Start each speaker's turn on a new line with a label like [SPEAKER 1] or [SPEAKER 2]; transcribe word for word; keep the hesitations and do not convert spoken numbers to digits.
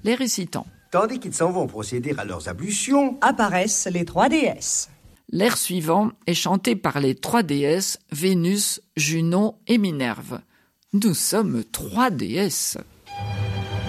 [SPEAKER 1] les récitant.
[SPEAKER 2] Tandis qu'ils s'en vont procéder à leurs ablutions,
[SPEAKER 3] apparaissent les trois déesses.
[SPEAKER 1] L'air suivant est chanté par les trois déesses, Vénus, Junon et Minerve. Nous sommes trois déesses.